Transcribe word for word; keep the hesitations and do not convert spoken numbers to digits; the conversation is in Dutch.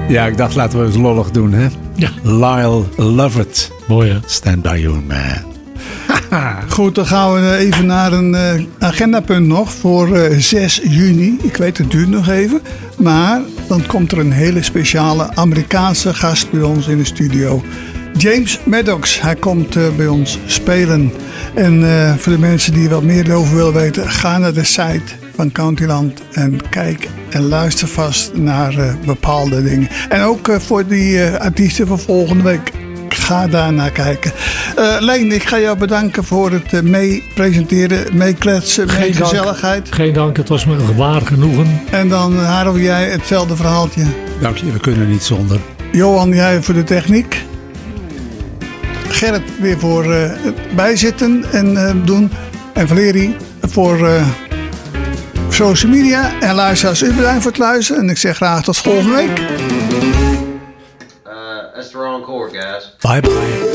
Ja, ik dacht laten we eens lollig doen, hè? Ja. Lyle Lovett. Mooi hè? Stand by you, man. Goed, dan gaan we even naar een uh, agendapunt nog voor uh, zes juni. Ik weet, het duurt nog even. Maar dan komt er een hele speciale Amerikaanse gast bij ons in de studio. James Maddox, hij komt uh, bij ons spelen. En uh, voor de mensen die wat meer over willen weten, ga naar de site van Countyland en kijk en luister vast naar uh, bepaalde dingen. En ook uh, voor die uh, artiesten van volgende week. Ga daar naar kijken. Uh, Leen, ik ga jou bedanken voor het uh, mee presenteren, meekletsen, mee gezelligheid. Geen dank, het was me een waar genoegen. En dan uh, Haro, jij hetzelfde verhaaltje. Dank je, we kunnen niet zonder. Johan, jij voor de techniek. Gerrit weer voor uh, het bijzitten en uh, doen. En Valerie voor uh, social media. En luisteraars, u bedankt voor het luisteren. En ik zeg graag tot volgende week. Uh, that's the wrong chord, guys. Bye bye.